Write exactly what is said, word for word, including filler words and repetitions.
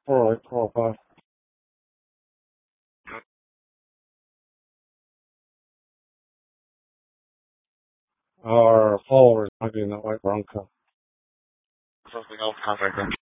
four oh eight, four oh five. Our followers might be in that white Bronco. Something else happened.